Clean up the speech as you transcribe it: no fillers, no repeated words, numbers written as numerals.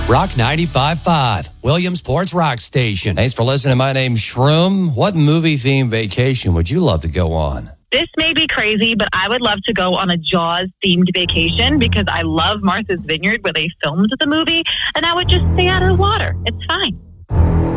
Rock 95.5, Williamsport's Rock Station. Thanks for listening. My name's Shroom. What movie-themed vacation would you love to go on? This may be crazy, but I would love to go on a Jaws-themed vacation because I love Martha's Vineyard where they filmed the movie, and I would just stay out of the water. It's fine.